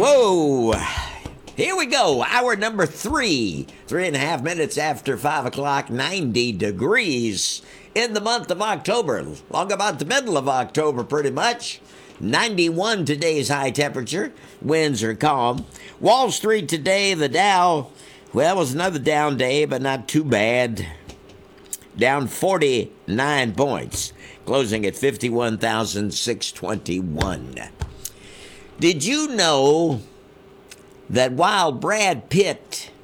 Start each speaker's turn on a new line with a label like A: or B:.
A: Whoa! Here we go. Hour number 3. 3.5 minutes after 5 o'clock, 90 degrees in the month of October. Long about the middle of October, pretty much. 91 today's high temperature. Winds are calm. Wall Street today, the Dow, well, it was another down day, but not too bad. Down 49 points, closing at 51,621. Did you know that while Brad Pitt